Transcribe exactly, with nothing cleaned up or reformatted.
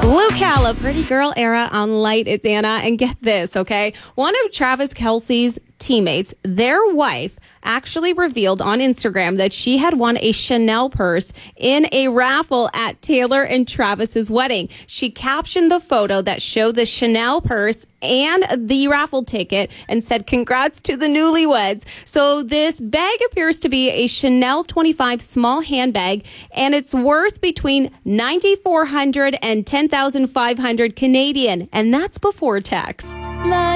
Blue Calla, Pretty Girl Era on Light. It's Anna. And get this, okay? One of Travis Kelce's teammates, their wife, actually revealed on Instagram that she had won a Chanel purse in a raffle at Taylor and Travis's wedding. She captioned the photo that showed the Chanel purse and the raffle ticket and said, "Congrats to the newlyweds." So this bag appears to be a Chanel twenty-five small handbag, and it's worth between nine thousand four hundred dollars and ten thousand five hundred dollars Canadian, and that's before tax.